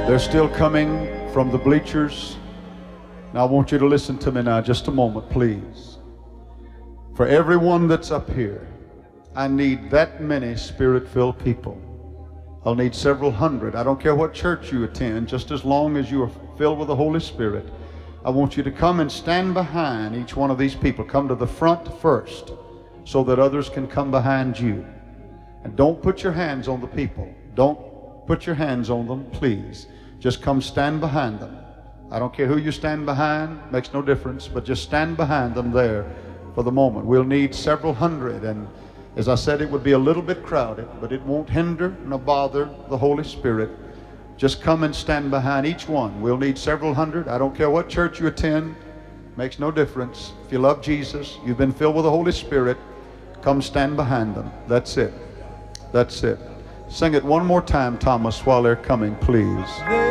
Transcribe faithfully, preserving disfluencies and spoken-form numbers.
They're still coming from the bleachers. Now I want you to listen to me now, just a moment, please. For everyone that's up here, I need that many Spirit-filled people. I'll need several hundred. I don't care what church you attend, just as long as you are filled with the Holy Spirit. I want you to come and stand behind each one of these people. Come to the front first so that others can come behind you. And don't put your hands on the people. Don't put your hands on them, please. Just come stand behind them. I don't care who you stand behind, makes no difference, but just stand behind them there for the moment. We'll need several hundred, and as I said, it would be a little bit crowded, but it won't hinder nor bother the Holy Spirit. Just come and stand behind each one. We'll need several hundred. I don't care what church you attend, makes no difference. If you love Jesus, you've been filled with the Holy Spirit, come stand behind them. That's it. That's it. Sing it one more time, Thomas, while they're coming, please.